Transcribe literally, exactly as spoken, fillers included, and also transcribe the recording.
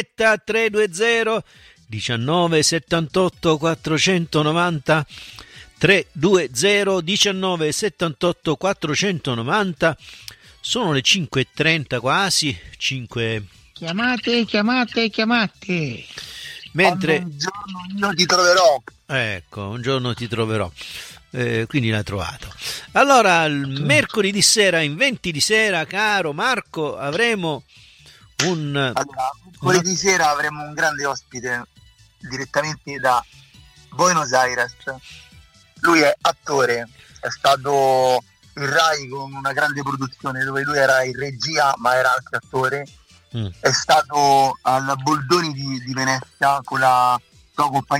tre due zero diciannove settantotto quattrocentonovanta tre due zero diciannove settantotto quattrocentonovanta. Sono le cinque e trenta quasi, cinque. Chiamate, chiamate, chiamate. Mentre un giorno io ti troverò. Ecco, un giorno ti troverò. Eh, quindi l'ha trovato. Allora, il mercoledì sera, in venti di sera, caro Marco, avremo un... Allora, mercoledì sera avremo un grande ospite direttamente da Buenos Aires. Lui è attore, è stato in Rai con una grande produzione dove lui era in regia ma era anche attore. Mm. È stato al Boldoni di, di Venezia con la sua compagnia